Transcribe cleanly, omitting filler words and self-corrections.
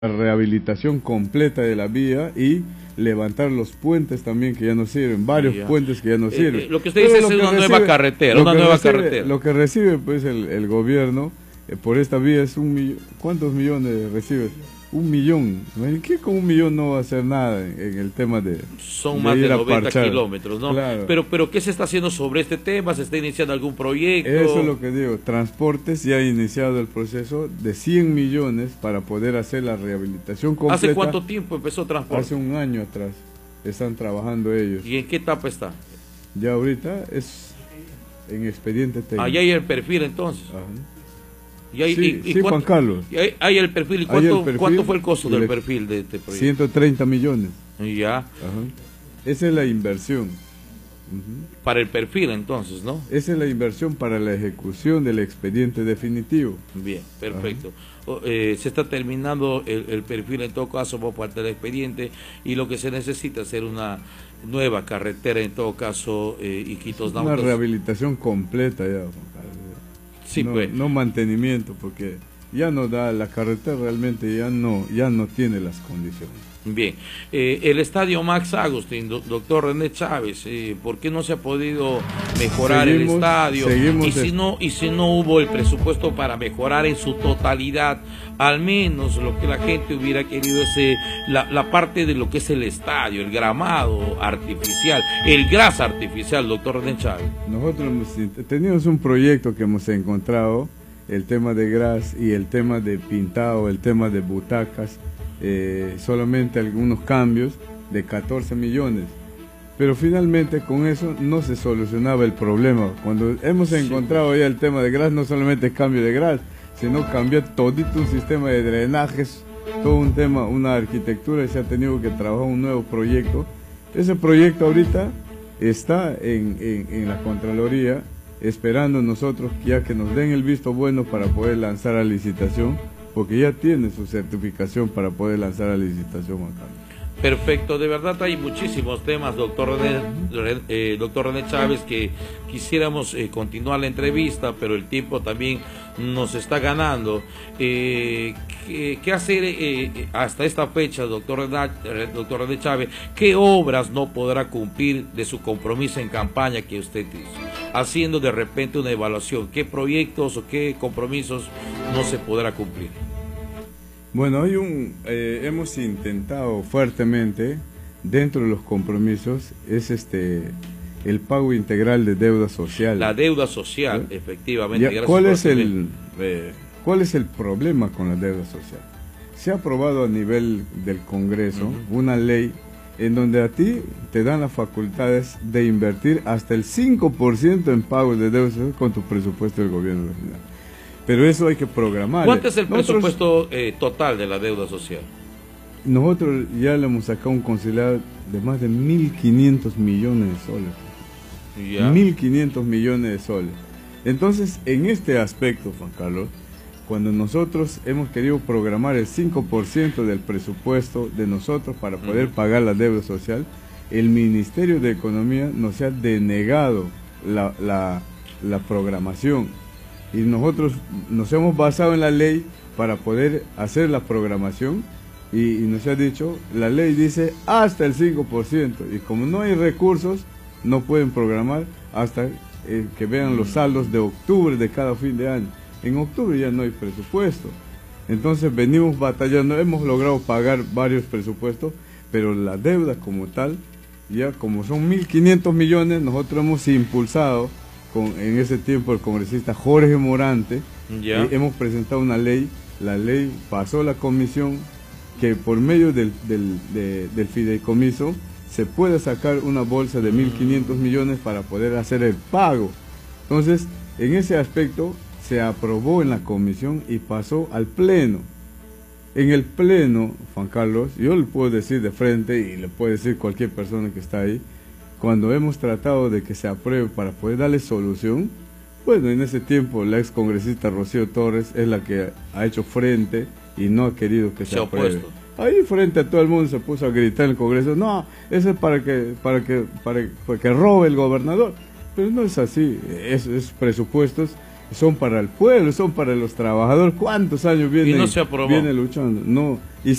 la rehabilitación completa de la vía y levantar los puentes también que ya no sirven, varios puentes que ya no sirven. Lo que usted dice es una nueva carretera, Lo que recibe pues el gobierno por esta vía es ¿cuántos millones recibe? 1 millón. ¿Qué con 1 millón no va a hacer nada en el tema de son más de 90 kilómetros, ¿no? Claro. Pero ¿qué se está haciendo sobre este tema? ¿Se está iniciando algún proyecto? Eso es lo que digo. Transportes ya ha iniciado el proceso de 100 millones para poder hacer la rehabilitación completa. ¿Hace cuánto tiempo empezó Transportes? Hace 1 año atrás. Están trabajando ellos. ¿Y en qué etapa está? Ya ahorita es en expediente técnico. Allá hay el perfil entonces. Ajá. Sí, Juan Carlos. Hay el perfil. ¿Y cuánto fue el costo del perfil de este proyecto? 130 millones. Ya. Ajá. Esa es la inversión. Para el perfil entonces, ¿no? Esa es la inversión para la ejecución del expediente definitivo. Bien, perfecto. Se está terminando el perfil en todo caso por parte del expediente y lo que se necesita es hacer una nueva carretera en todo caso, Iquitos Nautas. Una rehabilitación completa ya, Juan Carlos. Sí, no, pues. No mantenimiento, porque ya no da, la carretera realmente ya no tiene las condiciones. Bien, el estadio Max Agustín, doctor René Chávez, ¿por qué no se ha podido mejorar el estadio? Y si no hubo el presupuesto para mejorar en su totalidad, al menos lo que la gente hubiera querido es la parte de lo que es el estadio, el gramado artificial, el gras artificial, doctor René Chávez. Nosotros teníamos un proyecto que hemos encontrado, el tema de gras y el tema de pintado, el tema de butacas, solamente algunos cambios de 14 millones, pero finalmente con eso no se solucionaba el problema. Cuando hemos encontrado ya el tema de gras, no solamente cambio de gras, sino cambiar todito un sistema de drenajes, todo un tema, una arquitectura, y se ha tenido que trabajar un nuevo proyecto. Ese proyecto ahorita está en la Contraloría, esperando nosotros ya que nos den el visto bueno para poder lanzar a licitación, porque ya tiene su certificación para poder lanzar a licitación, Juan Carlos. Perfecto, de verdad hay muchísimos temas, doctor René Chávez, que quisiéramos continuar la entrevista, pero el tiempo también nos está ganando. ¿Qué hacer hasta esta fecha, doctor René Chávez? ¿Qué obras no podrá cumplir de su compromiso en campaña que usted hizo? Haciendo de repente una evaluación, ¿qué proyectos o qué compromisos no se podrá cumplir? Bueno, hemos intentado fuertemente, dentro de los compromisos, es el pago integral de deuda social. La deuda social, ¿sí? Efectivamente. Ya, ¿cuál es el problema con la deuda social? Se ha aprobado a nivel del Congreso una ley en donde a ti te dan las facultades de invertir hasta el 5% en pagos de deuda social con tu presupuesto del gobierno regional. Pero eso hay que programar. ¿Cuánto es el presupuesto total de la deuda social? Nosotros ya le hemos sacado un considerado de más de 1.500 millones de soles. ¿Ya? 1.500 millones de soles. Entonces, en este aspecto, Juan Carlos, cuando nosotros hemos querido programar el 5% del presupuesto de nosotros para poder pagar la deuda social, el Ministerio de Economía nos ha denegado la programación. Y nosotros nos hemos basado en la ley para poder hacer la programación y nos ha dicho, la ley dice hasta el 5%, y como no hay recursos, no pueden programar hasta que vean los saldos de octubre de cada fin de año. En octubre ya no hay presupuesto. Entonces venimos batallando, hemos logrado pagar varios presupuestos, pero la deuda como tal, ya como son 1.500 millones, nosotros hemos impulsado en ese tiempo el congresista Jorge Morante, hemos presentado una ley, la ley pasó la comisión, que por medio del fideicomiso se puede sacar una bolsa de 1.500 millones para poder hacer el pago. Entonces, en ese aspecto se aprobó en la comisión y pasó al pleno. En el pleno, Juan Carlos, yo le puedo decir de frente y le puede decir cualquier persona que está ahí, cuando hemos tratado de que se apruebe para poder darle solución, bueno, en ese tiempo la ex congresista Rocío Torres es la que ha hecho frente y no ha querido que se apruebe. Ahí frente a todo el mundo se puso a gritar en el Congreso, no, eso es para que robe el gobernador. Pero no es así, es presupuestos son para el pueblo, son para los trabajadores. ¿Cuántos años viene, y no se aprobó. Viene luchando? No. Y